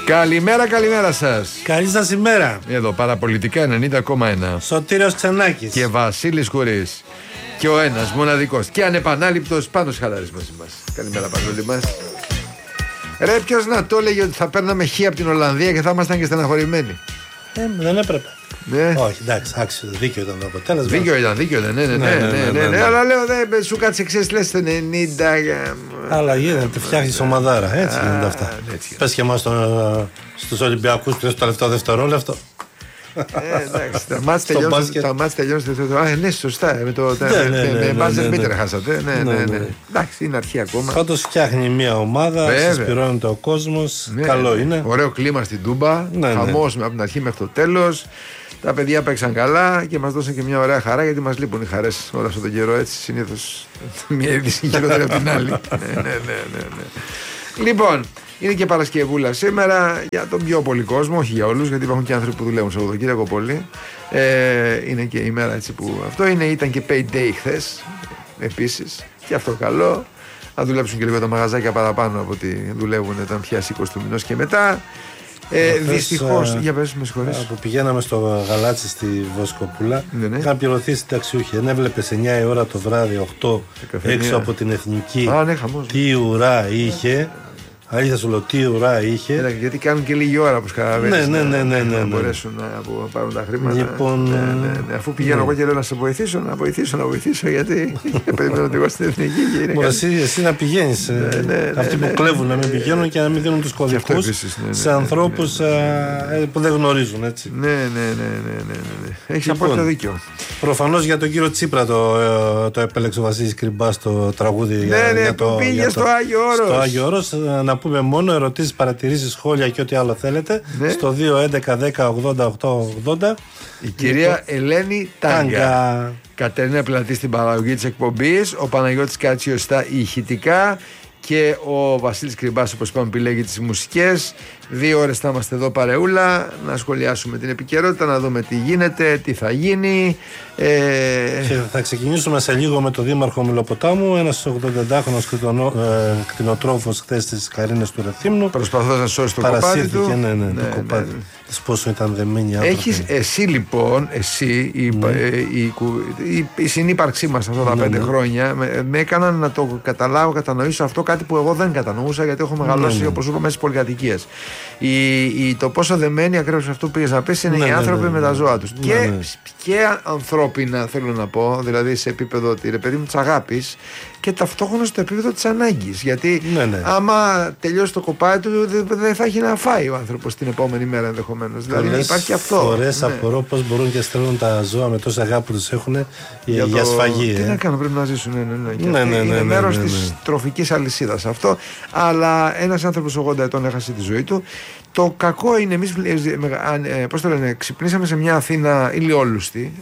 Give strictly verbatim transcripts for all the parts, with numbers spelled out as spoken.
Καλημέρα, καλημέρα σας. Καλή σας ημέρα. Εδώ παραπολιτικά ενενήντα κόμμα ένα. Σωτήριος Ξενάκης και Βασίλης Χουρής. Και ο ένας μοναδικός και ανεπανάληπτος Πάνος Χαλάρης μαζί μας. Καλημέρα Πανόλη μας. Ρε, ποιος να το έλεγε ότι θα παίρναμε χ από την Ολλανδία και θα ήμασταν και στεναχωρημένοι. Ε, δεν έπρεπε. Ναι. Όχι, εντάξει, άξιο, δίκαιο ήταν το αποτέλεσμα. Δίκαιο ήταν, δίκαιο ήταν, ναι, ναι, ναι, ναι, ναι, ναι, ναι, ναι. Αλλά λέω, δεν σου κάτσε εξής, λες το ενενήντα. Αλλά γίνεται, φτιάχνεις ομαδάρα, έτσι γίνονται αυτά. Πες και εμάς στο, στους Ολυμπιακούς που στο λεπτό δευτερόλεπτο. Ε, εντάξει, τα μάτς τελειώνουν στο δεύτερο. Α, ναι, σωστά. Με το μπάζερ μπίτερ χάσατε. Ναι, ναι, ναι. Εντάξει, είναι αρχή ακόμα. Πάντως φτιάχνει μια ομάδα, συσπηρώνεται ο κόσμος. Καλό είναι. Ωραίο κλίμα στην Τούμπα. Χαμός από την αρχή μέχρι το τέλος. Τα παιδιά παίξαν καλά και μας δώσαν και μια ωραία χαρά, γιατί μας λείπουν οι χαρές όλο αυτόν τον καιρό. Έτσι, συνήθως μια είδηση χειρότερη από την άλλη. Ναι, ναι, ναι, ναι. Λοιπόν, είναι και Παρασκευούλα σήμερα για τον πιο πολύ κόσμο, όχι για όλους, γιατί υπάρχουν και άνθρωποι που δουλεύουν Σαββατοκύριακο πολύ. Ε, είναι και η μέρα έτσι που αυτό είναι. Ήταν και payday χθες επίσης, και αυτό καλό. Να δουλέψουν και λίγο τα μαγαζάκια παραπάνω από ότι δουλεύουν όταν πιάσει είκοσι του μηνός και μετά. Ε, δυστυχώς, για πες, με συγχωρείς. Που πηγαίναμε στο Γαλάτσι στη Βοσκοπούλα, ναι, ναι. είχαν πληρωθεί συνταξιούχοι. Δεν έβλεπες εννιά η ώρα το βράδυ, οκτώ έξω από την Εθνική. Α, ναι, χαμός. Τι ουρά είχε. Αλήθεια σου λέω, τι ουρά είχε. Έλα, γιατί κάνουν και λίγη ώρα που σκαραβαίνεις. Ναι, ναι, ναι, ναι, ναι, να ναι. μπορέσουν να πάρουν τα χρήματα. Λοιπόν, ναι, ναι, ναι. Αφού πηγαίνω ναι. εγώ και λέω να σε βοηθήσω, να βοηθήσω, να βοηθήσω, γιατί περιμένω ότι εγώ στην Εθνική. Μπορεί εσύ, εσύ να πηγαίνεις. Ναι, ναι, ναι, αυτοί ναι, που κλέβουν ναι, να μην πηγαίνουν και να μην δίνουν τους κωδικούς ναι, ναι, σε ανθρώπους ναι, ναι, ναι. που δεν γνωρίζουν. Έτσι. Ναι, ναι, ναι, ναι, ναι, ναι. Έχεις λοιπόν απόλυτο δίκιο. Προφανώς για τον κύριο Τσίπρα το, το επέλεξε ο Βασίλης Κρυμπάς το τραγούδι. Ναι, για, ναι, για το, πήγε για στο Άγιο Όρος. Στο Άγιο Όρος, να πούμε μόνο ερωτήσεις, παρατηρήσεις, σχόλια και ό,τι άλλο θέλετε. Ναι. Στο δύο έντεκα δέκα ογδόντα οκτώ ογδόντα. Η κυρία Ελένη Τάγκα. Κατερίνα Πλατή στην παραγωγή της εκπομπής. Ο Παναγιώτης Κάτσιος στα ηχητικά. Και ο Βασίλης Κρυμπάς, όπως είπαμε, επιλέγει τις μουσικές. Δύο ώρες θα είμαστε εδώ παρεούλα, να σχολιάσουμε την επικαιρότητα, να δούμε τι γίνεται, τι θα γίνει. Ε... Και θα ξεκινήσουμε σε λίγο με τον Δήμαρχο Μηλοποτάμου, ένας ογδονταεντάχρονος ε, κτηνοτρόφος χθες στις Καρίνες του Ρεθύμνου. Προσπαθώντας να σώσει το κοπάδι του. Ναι, ναι, ναι, ναι, το κοπάδι. Ναι, ναι. Πόσο ήταν δεμένοι άνθρωποι. Έχεις εσύ λοιπόν, εσύ, η, ναι. η, η, η, η συνύπαρξή μας αυτά τα ναι, πέντε ναι. χρόνια με, με έκαναν να το καταλάβω, κατανοήσω αυτό, κάτι που εγώ δεν κατανοούσα, γιατί έχω μεγαλώσει, ναι, ναι. όπως είπαμε, στις πολυκατοικίες. Η, η, το πόσο δεμένοι ακριβώς αυτό που πήγες να πεις είναι ναι, οι άνθρωποι ναι, ναι, ναι, με τα ζώα τους. Ναι, και, ναι. και ανθρώπινα, θέλω να πω, δηλαδή σε επίπεδο ρε παιδί μου της αγάπης, και ταυτόχρονα στο επίπεδο της ανάγκης. Γιατί ναι, ναι. άμα τελειώσει το κοπάδι του, δεν θα έχει να φάει ο άνθρωπος την επόμενη μέρα ενδεχομένως. Δηλαδή πολλές υπάρχει αυτό. Φορές ναι. απορώ πώς μπορούν και στέλνουν τα ζώα με τόση αγάπη που τους έχουν για, για το... σφαγή. Τι ε. να κάνουν, πρέπει να ζήσουν. Ναι, ναι, ναι. Ναι, ναι, ναι, είναι ναι, μέρος ναι, ναι, ναι. της τροφικής αλυσίδας αυτό. Αλλά ένας άνθρωπος ογδόντα ετών έχασε τη ζωή του. Το κακό είναι, εμείς πώς το λένε, ξυπνήσαμε σε μια Αθήνα ηλιόλουστη,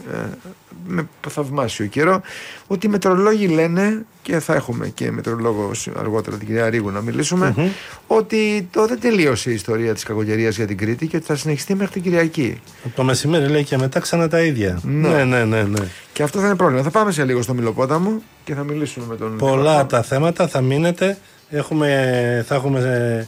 με θαυμάσιο καιρό, ότι οι μετεωρολόγοι λένε, και θα έχουμε και μετεωρολόγο αργότερα την κυρία Ρίγου να μιλήσουμε, mm-hmm. ότι το δεν τελείωσε η ιστορία της κακοκαιρίας για την Κρήτη και ότι θα συνεχιστεί μέχρι την Κυριακή. Το μεσημέρι λέει και μετά ξανά τα ίδια. Ναι, ναι, ναι, ναι, ναι. Και αυτό θα είναι πρόβλημα. Θα πάμε σε λίγο στο Μηλοπόταμο και θα μιλήσουμε με τον. Πολλά Μηλοπόταμο. Τα θέματα, θα μείνετε. Έχουμε, θα έχουμε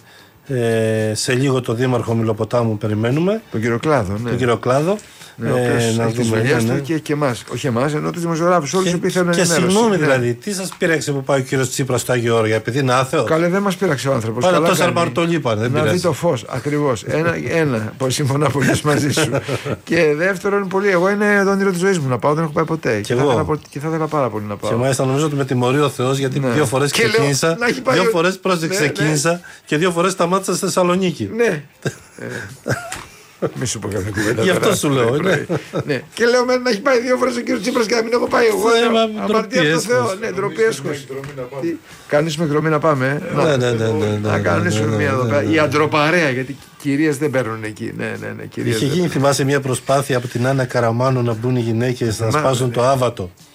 ε, σε λίγο το Δήμαρχο Μηλοποτάμου, περιμένουμε. Τον κύριο Κλάδο, ναι. Τον κύριο Κλάδο. Ναι, ο οποίος ε, έχει τις δουλειές του και, και εμάς. Όχι εμάς, ενώ τους δημοσιογράφους, όλους οι οποίοι θέλουν να ενημέρωση. Και συγγνώμη δηλαδή, ναι. τι σας πείραξε που πάει ο κύριος Τσίπρας στο Άγιο Όρια, επειδή είναι άθεος. Καλέ, δεν μας πείραξε ο άνθρωπος. Πάνε τόσα αρμαρτολί πάνε, δεν να πειράζει. δει το φως, ακριβώς. Ένα, ένα που συμφωνώ πολύ μαζί σου. Και δεύτερον, πολύ, εγώ είναι το όνειρο της ζωής μου να πάω, δεν έχω πάει ποτέ. Και, και, θα, και θα ήθελα πάρα πολύ να πάω. Και μάλιστα νομίζω ότι με τιμωρεί ο Θεός, γιατί ναι. δύο φορές ξεκίνησα, δύο φορές ξεκίνησα και δύο φορές σταμάτησα στη Θεσσαλονίκη. Ναι. Μη σου πω κάποια κουβέντα. Γι' αυτό σου λέω. Ναι. ναι. Και λέω να έχει πάει δύο φορές ο κύριος Τσίπρας και να μην έχω πάει εγώ. Αμαρτία από το Θεό. Ναι, ντροπή έσχος. Κανονίσουμε εκδρομή να πάμε. Ναι, ναι, ναι. Να κανονίσουμε μία εδώ πέρα. Η αντροπαρέα, γιατί κυρίες δεν παίρνουν εκεί. Ναι, ναι, ναι. Είχε γίνει, θυμάσαι, μια προσπάθεια από την Άννα Καραμάνου να μπουν οι γυναίκες να σπάσουν το άβατο.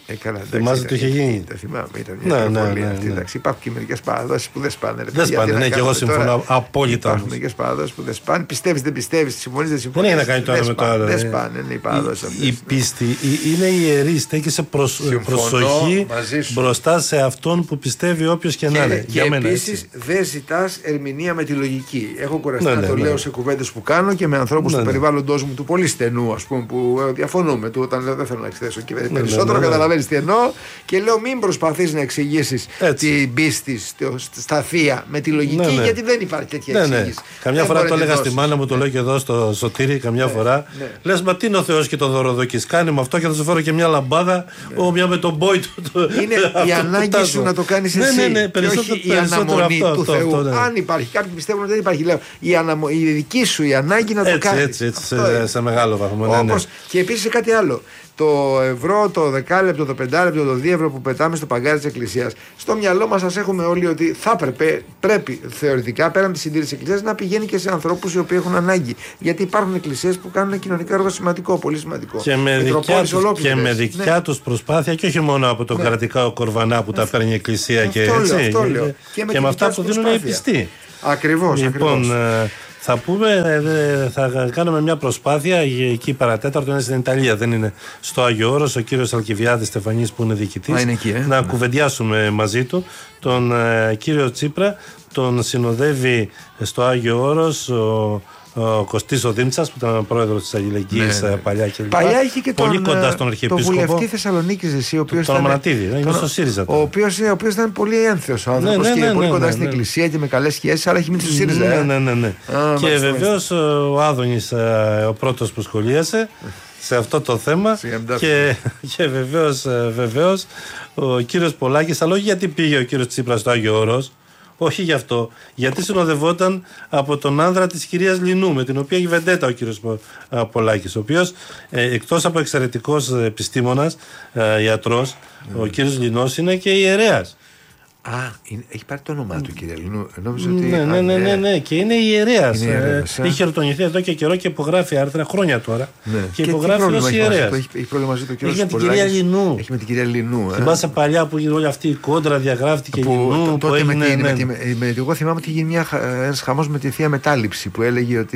Ε, καλά, θυμάσαι ότι είχε γίνει. Το θυμάμαι, ήταν μια ναι, ναι, ναι, ναι, ναι. Υπάρχουν και μερικές παραδόσεις που δεν σπάνε. Δεν σπάνε, ναι, και εγώ συμφωνώ απόλυτα. Υπάρχουν μερικές παραδόσεις που δεν σπάνε. Πιστεύεις, δεν πιστεύεις, συμφωνείς, δεν συμφωνείς. Δεν έχει να κάνει το ένα με το άλλο. Δεν σπάνε, είναι οι παραδόσεις αυτές. Η πίστη είναι ιερή, στέκει σε προσοχή μπροστά σε αυτόν που πιστεύει όποιος και να είναι. Και επίσης δεν ζητάς ερμηνεία με τη λογική. Έχω κουραστεί να το λέω σε κουβέντες που κάνω και με ανθρώπους του περιβάλλοντος μου του πολύ στενού, ας πούμε, που διαφωνούμε του όταν λέω δεν θέλω να εξθέσω και περισσότερο καταλαβαίνεις τι εννοώ και λέω μην προσπαθείς να εξηγήσεις την πίστη στα θεία με τη λογική γιατί δεν υπάρχει τέτοια εξήγηση. Καμιά φορά το έλεγα στη μάνα μου, το λέω και εδώ στο Σωτήρι, καμιά φορά. Λες μα τι είναι ο Θεός και το δωροδοκείς, κάνει με αυτό και θα σου φέρω και μια λαμπάδα μια με τον μπόι του. Είναι η ανάγκη σου να το κάνεις εσύ και όχι η αναμονή του Θεού. Αν υπάρχει, κάποιοι πιστεύουν ότι δεν υπάρχει, λέω η δική σου η ανάγκη να το κάνεις. Έτσι, έτσι, σε μεγάλο βαθμό. Και επίσης κάτι άλλο. Το ευρώ, το δεκάλεπτο, το πεντάλεπτο, το δίευρο που πετάμε στο παγκάρι της Εκκλησίας, στο μυαλό μας ας έχουμε όλοι ότι θα έπρεπε, πρέπει θεωρητικά πέραν τη συντήρηση της Εκκλησίας να πηγαίνει και σε ανθρώπους οι οποίοι έχουν ανάγκη. Γιατί υπάρχουν εκκλησίες που κάνουν ένα κοινωνικό έργο σημαντικό, πολύ σημαντικό. Και με δικιά, τους, και με δικιά ναι. τους προσπάθεια και όχι μόνο από τον ναι. κρατικά κορβανά που τα παίρνει η Εκκλησία αυτό και λέω, έτσι. Αυτό λέω. Και, και, με, και με αυτά που δίνουν οι πιστοί. Ακριβώς, λοιπόν, ακριβώς. Θα πούμε, θα κάνουμε μια προσπάθεια εκεί παρατέταρτο, είναι στην Ιταλία, δεν είναι στο Άγιο Όρος, ο κύριος Αλκιβιάδης Στεφανής που είναι διοικητής, είναι εκεί, ε? να κουβεντιάσουμε μαζί του τον ε, κύριο Τσίπρα, τον συνοδεύει στο Άγιο Όρος ο, ο Κωστής ο Δήμτσας που ήταν πρόεδρος της Αγγελικής ναι, ναι. παλιά και λοιπά. Παλιά είχε και πολύ τον, κοντά στον Αρχιεπίσκοπο. Το βουλευτή Θεσσαλονίκης εσύ, ο οποίος τον ήταν, Μανατίδη, είναι στο ΣΥΡΙΖΑ. Ο οποίος, ο οποίος ήταν πολύ ένθεος ο άνθρωπος ναι, ναι, ναι, και πολύ ναι, κοντά ναι, στην ναι. Εκκλησία και με καλές σχέσεις, αλλά έχει μείνει στο ΣΥΡΙΖΑ. Ναι, ναι, ναι, ναι. Α, και βεβαίως ο Άδωνης ο πρώτος που σχολίασε σε αυτό το θέμα και, και βεβαίως, βεβαίως ο κύριος Πολάκης, αλλά όχι γιατί πήγε ο κύριος Τσίπρας στο Άγιο Όρος. Όχι γι' αυτό. Γιατί συνοδευόταν από τον άνδρα της κυρίας Λινού, με την οποία έχει βεντέτα ο κύριος Πολάκης, ο οποίος ε, εκτός από εξαιρετικός επιστήμονας, ε, ιατρός, mm. ο κύριος Λινός είναι και ιερέας. Α, είναι, έχει πάρει το όνομά του κύριε Λινού. Νόμιζα ότι. Ναι, ναι, ναι, ναι, ναι, και είναι ιερέας. Ε, είχε ορτονηθεί εδώ και καιρό και υπογράφει άρθρα χρόνια τώρα. Ναι. Και, και υπογράφει ως ιερέας. Έχει, έχει πρόβλημα μαζί του κύριος Έχει με την κυρία Λινού. Έχει με την κυρία Λινού. Θυμάσαι ε. παλιά που έγινε όλη αυτή η κόντρα, διαγράφτηκε που, Λινού. Τότε που έγινε, με, ναι, με, με, με, εγώ θυμάμαι ότι έγινε ένα χαμός με τη θεία μετάληψη που έλεγε ότι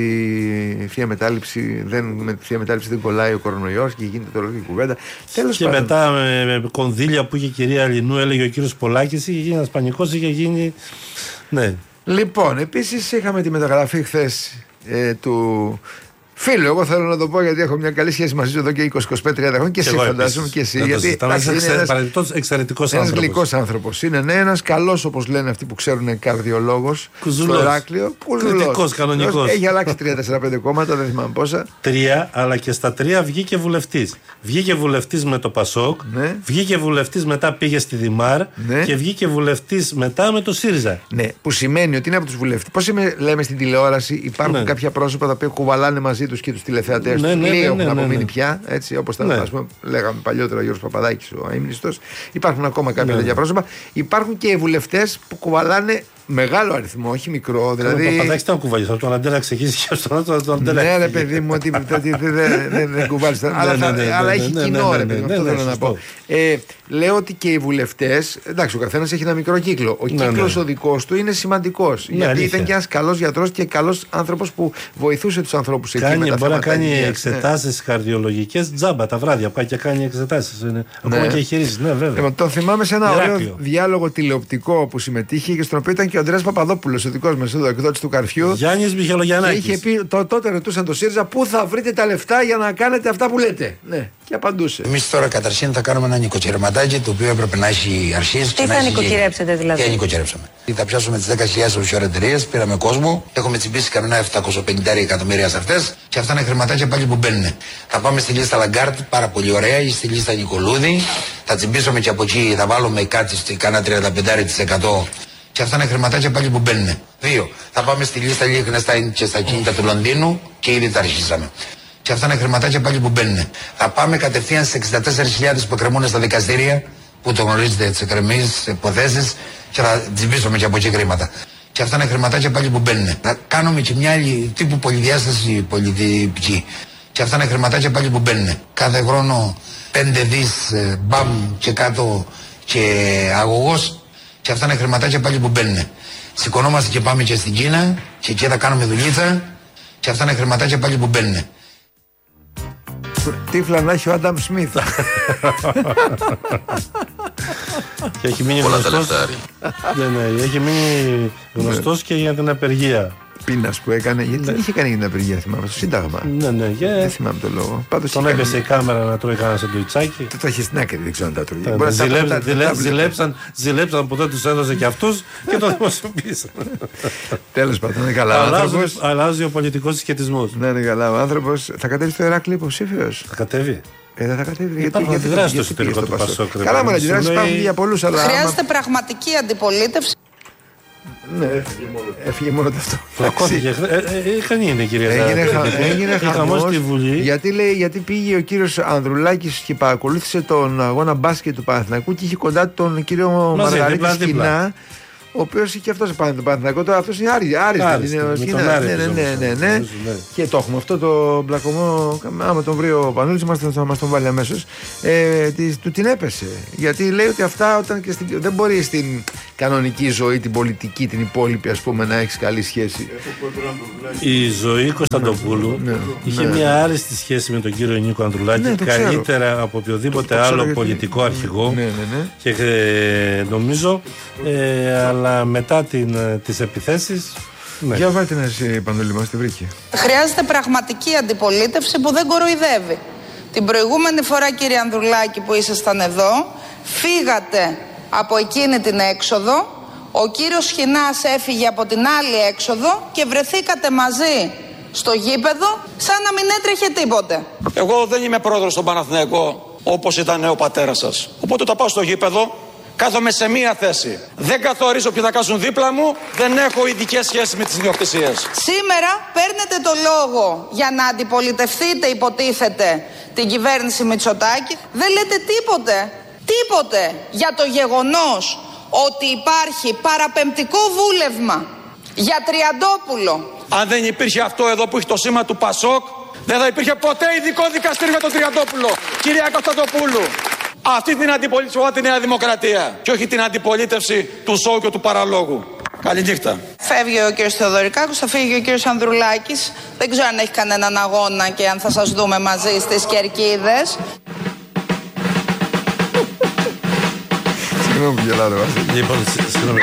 η θεία μετάληψη δεν, με τη θεία μετάληψη δεν κολλάει ο κορονοϊός και γίνεται τώρα η κουβέντα. Τέλος και μετά με κονδύλια που είχε η κυρία Λινού, έλεγε ο κύριος Πολάκης, είχε γίνει ένα πανικός, είχε γίνει. Ναι. Λοιπόν, επίσης είχαμε τη μεταγραφή χθες ε, του φίλου. Εγώ θέλω να το πω γιατί έχω μια καλή σχέση μαζί του εδώ και είκοσι είκοσι πέντε τριάντα χρόνια και, και εσύ φαντάζομαι και εσύ. Γιατί είναι εξαιρετικός άνθρωπος. Ένας γλυκός άνθρωπος. Είναι ναι, ένας καλός, όπως λένε αυτοί που ξέρουν, καρδιολόγος. Κουζουλός. Στο Ηράκλειο. Κριτικός, κανονικός. Έχει αλλάξει τρία τέσσερα πέντε κόμματα, δεν θυμάμαι πόσα. Τρία, αλλά και στα τρία βγήκε βουλευτής. Βγήκε βουλευτής με το Πασόκ, ναι. Βγήκε βουλευτής μετά πήγε στη Δημάρ ναι. Και βγήκε βουλευτής μετά με το ΣΥΡΙΖΑ. Ναι, που σημαίνει ότι είναι από τους βουλευτές. Πώς λέμε στην τηλεόραση, υπάρχουν ναι. κάποια πρόσωπα τα οποία κουβαλάνε μαζί τους και τους τηλεθεατές ναι, τους. Ναι, Λίγοι ναι, έχουν ναι, ναι, απομείνει ναι. πια, έτσι όπως τα ναι. ας πούμε, λέγαμε παλιότερα ο Γιώργος Παπαδάκης, ο αείμνηστος. Υπάρχουν ακόμα κάποια ναι. τέτοια πρόσωπα. Υπάρχουν και οι βουλευτές που κουβαλάνε μεγάλο αριθμό, όχι μικρό. Δηλαδή... Ο Παπαδάκης ήταν κουβαλής, από τον Αντέλα ξεκίνησε και στον άλλο τον Αντέλα. Ναι, ρε παιδί μου, ότι δεν κουβάλεις. Αλλά έχει κοινό, ρε παιδί μου, αυτό θέλω να πω. Λέω ότι και οι βουλευτές, εντάξει, ο καθένας έχει ένα μικρό κύκλο. Ο κύκλος ο δικός του είναι σημαντικός. Γιατί ήταν και ένας καλός γιατρός και καλός άνθρωπος που βοηθούσε τους ανθρώπους εκεί. Μπορεί να κάνει εξετάσεις καρδιολογικές τζάμπα τα βράδια και κάνει εξετάσεις. Ακόμα και εγχειρήσεις. Ναι, βέβαια. Το θυμάμαι σε ένα ωραίο διάλογο τηλεοπτικό που συμμετείχε και στον οποίο ήταν και ο Ανδρέας Παπαδόπουλος, ο δικός μας εδώ, εκδότης του Καρφιού. Γιάννης Μιχελογιαννάκης. Και είχε πει, το, τότε ρωτούσαν το ΣΥΡΙΖΑ, πού θα βρείτε τα λεφτά για να κάνετε αυτά που λέτε. Ναι, και απαντούσε. Εμείς τώρα καταρχήν θα κάνουμε ένα νοικοκυρεματάκι το οποίο έπρεπε να έχει αρχίσει. Τι θα νοικοκυρέψετε δηλαδή? Τι νοικοκυρέψαμε. Θα πιάσουμε τις δέκα χιλιάδες offshore εταιρείες, πήραμε κόσμο, έχουμε τσιμπήσει κανένα επτακόσια πενήντα εκατομμύρια σε αυτές και αυτά είναι χρηματάκια πάλι που μπαίνουν. Θα πάμε στη λίστα Λαγκάρτ, πάρα πολύ ωραία, ή στη λίστα Νικολούδη. Θα τσιμπήσουμε και από εκεί, θα βάλουμε κάτι στη κάνα τριάντα πέντε τοις εκατό. Και αυτά είναι χρηματάκια πάλι που μπαίνουν. Δύο. Θα πάμε στη λίστα Liechtenstein και στα κίνητα του Λονδίνου και ήδη τα αρχίσαμε. Και αυτά είναι χρηματάκια πάλι που μπαίνουν. Θα πάμε κατευθείαν στις εξήντα τέσσερις χιλιάδες που εκκρεμούν στα δικαστήρια, που το γνωρίζετε, τις εκκρεμείς υποθέσεις, και θα τσιμπήσουμε και από εκεί χρήματα. Και αυτά είναι χρηματάκια πάλι που μπαίνουν. Θα κάνουμε και μια άλλη τύπου πολυδιάσταση πολιτική. Και αυτά είναι χρηματάκια πάλι που μπαίνουν. Κάθε χρόνο πέντε δις ε, μπαμ και κάτω και αγωγός, και αυτά είναι χρηματάκια πάλι που μπαίνουν. Σηκωνόμαστε και πάμε και στην Κίνα και εκεί θα κάνουμε δουλίτσα, και αυτά είναι χρηματάκια πάλι που μπαίνουν. Τύφλα να έχει ο Άνταμ Σμιθ. Και έχει μείνει γνωστός. Ναι, ναι, έχει μείνει γνωστός και για την απεργία. Πείνας που έκανε. Γιατί δεν είχε κάνει για την απεργία, θυμάμαι, στο Σύνταγμα. Ναι, ναι, yeah. Δεν θυμάμαι το λόγο. Πάντως τον έπεσε κάνει... η κάμερα να τρώει κανένα σαντουιτσάκι. Το είχε στην άκρη, δεν ξέρω αν τα τρώει. Ζηλέψαν που δεν τους έδωσε και αυτούς και το δημοσιοποίησαν. Τέλος πάντων, είναι καλά. Αλλάζει ο πολιτικός συσχετισμός. Ναι, είναι καλά ο άνθρωπος. Θα κατέβει στο Ηράκλειο υποψήφιος. Θα κατέβει. Ε, δεν θα κατέβει. Γιατί θα αντιδράσει στο εσωτερικό του Πασόκ. Καλά, μα αντιδράσει υπάρχουν για πολλούς, αλλά. Χρειάζεται πραγματική αντιπολίτευση. Ναι, έφυγε μόνο το αυτό. Φλακώθηκε. Είχαν είναι, κυρία Ζαχαρέα. Έγινε χαμός στη Βουλή. Γιατί, λέει, γιατί πήγε ο κύριος Ανδρουλάκης και παρακολούθησε τον αγώνα μπάσκετ του Παναθηναϊκού και είχε κοντά τον κύριο Μαργαρίτη Σκηνά, ο οποίος είχε αυτός πάνω τον Παναθηναϊκό. Τώρα αυτός είναι άριστο. Ναι, ναι, ναι, ναι. Και το έχουμε αυτό το μπλακωμό. Άμα τον βρει ο Πανούλης, θα μας τον βάλει αμέσως. Ε, του την έπεσε. Γιατί λέει ότι αυτά όταν και στην, δεν μπορεί στην κανονική ζωή, την πολιτική, την υπόλοιπη, ας πούμε, να έχει καλή σχέση. Η ζωή Κωνσταντοπούλου ναι, ναι, είχε ναι. μια άριστη σχέση με τον κύριο Νίκο Ανδρουλάκη, ναι, καλύτερα ξέρω. από οποιοδήποτε το, το άλλο πολιτικό γιατί... αρχηγό. Ναι, ναι, ναι. Και ε, νομίζω, ε, αλλά μετά την, τις επιθέσεις. Ναι. Για βάλτε να εσύ, Πανδολή, μας τη βρήκε. Χρειάζεται πραγματική αντιπολίτευση που δεν κοροϊδεύει. Την προηγούμενη φορά, κύριε Ανδρουλάκη, που ήσασταν εδώ, φύγατε από εκείνη την έξοδο, ο κύριος Σχοινάς έφυγε από την άλλη έξοδο και βρεθήκατε μαζί στο γήπεδο σαν να μην έτρεχε τίποτε. Εγώ δεν είμαι πρόεδρος στον Παναθηναϊκό όπως ήταν ο πατέρας σας. Οπότε όταν πάω στο γήπεδο κάθομαι σε μία θέση. Δεν καθορίζω ποιοι θα κάσουν δίπλα μου, δεν έχω ειδικές σχέσεις με τις ιδιοκτησίες. Σήμερα παίρνετε το λόγο για να αντιπολιτευτείτε, υποτίθεται, την κυβέρνηση Μητσοτάκη. Δεν λέτε τίποτε. Τίποτε για το γεγονός ότι υπάρχει παραπεμπτικό βούλευμα για Τριαντόπουλο. Αν δεν υπήρχε αυτό εδώ που έχει το σήμα του Πασόκ, δεν θα υπήρχε ποτέ ειδικό δικαστήριο για τον Τριαντόπουλο. Κυρία Κωνσταντοπούλου, αυτή την αντιπολίτευση τη Νέα Δημοκρατία και όχι την αντιπολίτευση του σόου και του παραλόγου. Καληνύχτα. Φεύγει ο κύριος Θεοδωρικάκος, θα φύγει ο κύριος Ανδρουλάκης. Δεν ξέρω αν έχει κανέναν αγώνα και αν θα σας δούμε μαζί στις Κερκίδες. Συγγνώμη που γελάω, Λοιπόν, συγγνώμη.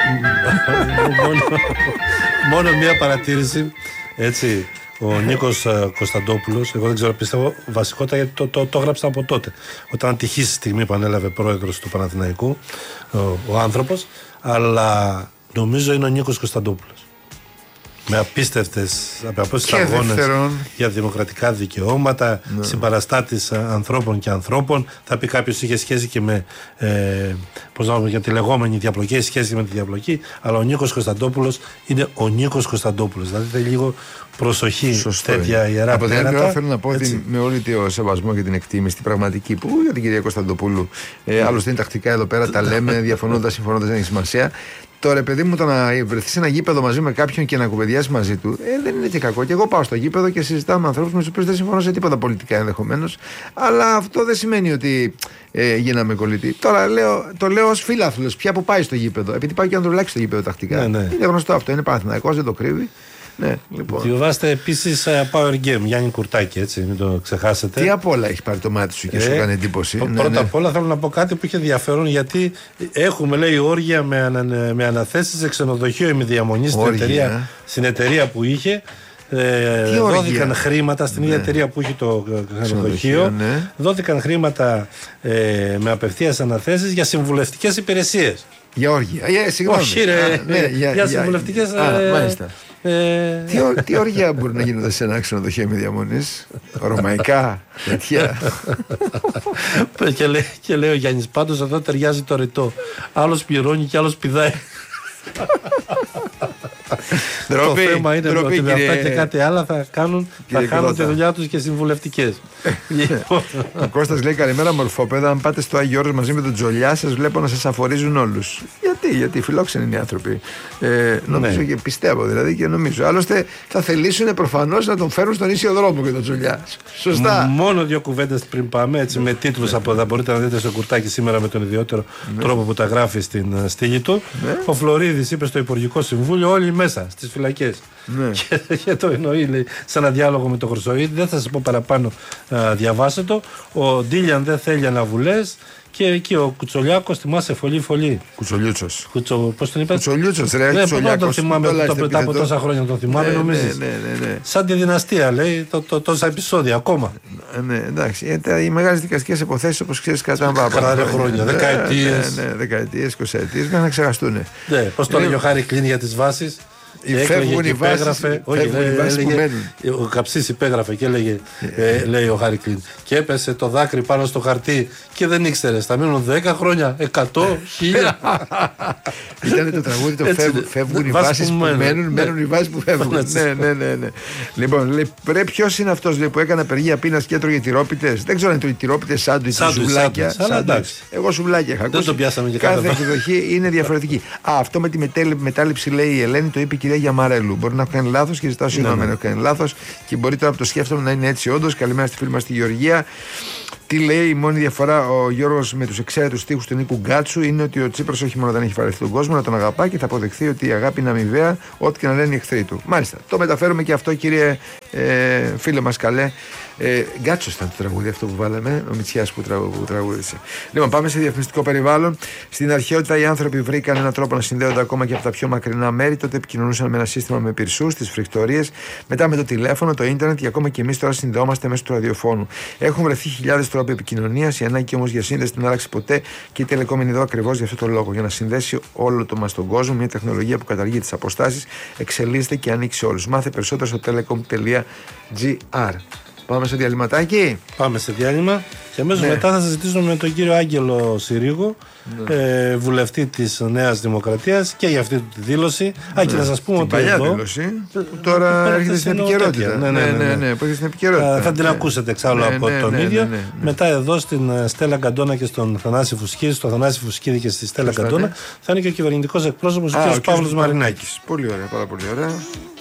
Μόνο μία παρατήρηση. Έτσι, ο Νίκος Κωνσταντόπουλος, εγώ δεν ξέρω, πιστεύω βασικότητα γιατί το, το, το έγραψα από τότε. Όταν ατυχής στιγμή που ανέλαβε πρόεδρος του Παναθηναϊκού, ο, ο άνθρωπος, αλλά νομίζω είναι ο Νίκος Κωνσταντόπουλος. Με απίστευτες αγώνες για δημοκρατικά δικαιώματα, ναι. συμπαραστάτης ανθρώπων και ανθρώπων. Θα πει κάποιος είχε σχέση και με ε, πώς να πούμε, για τη λεγόμενη διαπλοκή, έχει σχέση με τη διαπλοκή, αλλά ο Νίκος Κωνσταντόπουλος είναι ο Νίκος Κωνσταντόπουλος. Δηλαδή θέλει λίγο προσοχή. Σωστό, τέτοια ιερά από την άλλη θέλω να πω ότι με όλη το σεβασμό και την εκτίμηση, την πραγματική που για την κυρία Κωνσταντοπούλου, ε, άλλωστε είναι τακτικά εδώ πέρα, τα λέμε, διαφωνώντας, συμφωνώντας, δεν έχει σημασία. Τώρα, παιδί μου, το να βρεθεί σε ένα γήπεδο μαζί με κάποιον και να κουβεντιάσει μαζί του, ε, δεν είναι και κακό. Και εγώ πάω στο γήπεδο και συζητάω με ανθρώπους με τους οποίους δεν συμφωνώ σε τίποτα πολιτικά ενδεχομένως. Αλλά αυτό δεν σημαίνει ότι ε, γίναμε κολλητοί. Τώρα λέω, το λέω ως φίλαθλος, πια που πάει στο γήπεδο. Επειδή πάει και ο Ανδρουλάκης στο γήπεδο τακτικά. Ναι, ναι. Είναι γνωστό αυτό. Είναι Παναθηναϊκός, δεν το κρύβει. Ναι, λοιπόν. Διαβάστε επίσης uh, Power Game, Γιάννη Κουρτάκη, έτσι, μην το ξεχάσετε. Τι απ' όλα έχει πάρει το μάτι σου και ε, σου έκανε εντύπωση. Πρώτα ναι, ναι. απ' όλα θέλω να πω κάτι που είχε ενδιαφέρον, γιατί έχουμε, λέει, όργια με, ανα, με αναθέσεις σε ξενοδοχείο ημιδιαμονή στην εταιρεία, στην εταιρεία που είχε. Ε, δόθηκαν χρήματα στην ίδια ναι. εταιρεία που είχε το ξενοδοχείο. Ναι. Δόθηκαν χρήματα ε, με απευθείας αναθέσεις για συμβουλευτικές υπηρεσίες. Για όργια. Yeah, συγγνώμη. Όχι, ρε, α, ναι, για, για συμβουλευτικές. Ε, μάλιστα. Ε... Τι, τι όργια μπορεί να γίνονται σε ένα ξενοδοχείο με διαμονής, ρωμαϊκά, τέτοια. και, λέει, και λέει ο Γιάννης, πάντως εδώ ταιριάζει το ρητό. Άλλος πληρώνει και άλλος πηδάει. Το θέμα είναι ότι με αυτά και κάτι άλλα θα κάνουν, θα κάνουν τη δουλειά τους και συμβουλευτικές. Ο Κώστας λέει καλημέρα μορφόπαιδα. Αν πάτε στο Άγιο Όρος μαζί με τον Τζολιά, σας βλέπω να σας αφορίζουν όλους. Γιατί, γιατί φιλόξενοι είναι οι άνθρωποι. Ε, νομίζω ναι. και πιστεύω δηλαδή και νομίζω. Άλλωστε θα θελήσουν προφανώς να τον φέρουν στον ίσιο δρόμο και τον Τζολιά. Σωστά. Μόνο δύο κουβέντες πριν πάμε έτσι με τίτλους από εδώ. Μπορείτε να δείτε στο κουρτάκι σήμερα με τον ιδιαίτερο ναι. τρόπο που τα γράφει στην στήλη του. Ναι. Ο Φλωρίδης είπε στο Υπουργικό Συμβούλιο όλοι μέσα στις φυλακές. Ναι. Και, και το εννοεί λέει, σε ένα διάλογο με τον Χρυσοίδη. Δεν θα σας πω παραπάνω, α, διαβάστε το. Ο Ντίλιαν δεν θέλει αναβουλές. Και εκεί ο Κουτσολιάκος θυμάσαι φωλή φωλή. Κουτσολιούτσος. Κουτσο, πώς τον είπες? Κουτσολιούτσος, ρε. Ναι, δεν τον θυμάμαι το, το, μετά από τόσα χρόνια τον θυμάμαι, ναι, νομίζεις. Ναι, ναι, ναι, ναι. Σαν τη δυναστεία λέει, το, το, τόσα επεισόδια ακόμα. Ναι, εντάξει. Οι μεγάλες δικαστικές υποθέσεις όπως ξέρεις κρατάνε πάρα χρόνια. Δεκαετίες. Ναι, δεκαετίες, εικοσαετίες, μέχρι να ξεχαστούν. Ναι, πώς το λέει ο Χάρη Κλίν για τις βάσεις. Φεύγουν οι βάσεις, όχι, που μένουν. Ο Καψής υπέγραφε και έλεγε, ε, λέει ο Χάρη Κλίν, και έπεσε το δάκρυ πάνω στο χαρτί και δεν ήξερες, θα μείνουν δέκα χρόνια, εκατό, χίλια. Ήταν το τραγούδι το φεύγουν, φεύγουν οι βάσεις που μένουν, μένουν οι βάσεις που φεύγουν. Ναι, ναι, ναι, ναι. Λοιπόν, λέει, πρέπει ποιος είναι αυτός λέει, που έκανε απεργία πείνας και έτρωγε τυρόπιτες. Δεν ξέρω αν είναι τυρόπιτες, σάντουιτς, σουβλάκια. Εγώ σουβλάκια είχα ακούσει. Κάθε εκδοχή είναι διαφορετική. Α, αυτό με τη μετάληψη λέει η Ελένη, το είπε η κυρία Γιαμαρέλου. Μπορεί να έχω κάνει λάθος και ζητάω συγγνώμη αν έχω κάνει λάθος και μπορεί τώρα που το σκέφτομαι να είναι έτσι όντως. Καλημέρα στη φίλη μας στη Γεωργία. Τι λέει, η μόνη διαφορά ο Γιώργος με τους εξαίρετους στίχους του Νίκου Γκάτσου είναι ότι ο Τσίπρας όχι μόνο δεν έχει βαρεθεί τον κόσμο, να τον αγαπά και θα αποδεχθεί ότι η αγάπη είναι αμοιβαία, ό,τι και να λένε οι εχθροί του. Μάλιστα. Το μεταφέρουμε και αυτό, κύριε ε, φίλε μας καλέ. Ε, Γκάτσος ήταν το τραγούδι αυτό που βάλαμε, ο Μητσιάς που, τραγου, που τραγούδισε. Λοιπόν, πάμε σε διαφημιστικό περιβάλλον. Στην αρχαιότητα οι άνθρωποι βρήκαν έναν τρόπο να συνδέονται ακόμα και από τα πιο μακρινά μέρη. Τότε επικοινωνούσαν με ένα σύστημα με πυρσούς, τις φρικτορίες, μετά με το τηλέφωνο, το ίντερνετ και ακόμα και εμείς τώρα συνδεόμαστε μέσω του ραδιοφώνου. Έχουν βρεθεί χιλιάδες τρόποι επικοινωνίας. Η ανάγκη όμως για σύνδεση δεν άλλαξε ποτέ και η Telecom είναι εδώ ακριβώς για αυτό το λόγο. Για να συνδέσει όλο το μας τον κόσμο, μια τεχνολογία που καταργεί τις αποστάσεις, εξελίσσεται και ανοίξει όλους. Μάθε περισσότερο στο telecom τελεία gr. Πάμε σε διαλυματάκι. Πάμε σε διάλειμμα και αμέσως ναι. μετά θα συζητήσουμε με τον κύριο Άγγελο Συρίγο, ναι. ε, βουλευτή της Νέας Δημοκρατίας και για αυτή τη δήλωση. Ναι. Α, και να σας πούμε ότι παλιά εδώ, δήλωση που τώρα έρχεται στην επικαιρότητα. Ναι, ναι, ναι, ναι, ναι, που στην επικαιρότητα. Θα την ναι. ακούσετε εξάλλου ναι, από ναι, τον ναι, ίδιο. Ναι, ναι, ναι. Μετά εδώ στην Στέλλα Καντόνα και στον Θανάση Φουσκίδη, στο Θανάση Φουσκίδη και στη Στέλλα Καντόνα, θα είναι και ο κυβερνητικός εκπρόσωπος ο κ. Παύλος Μαρινάκης. Πολύ ωραία, πάρα πολύ ωραία.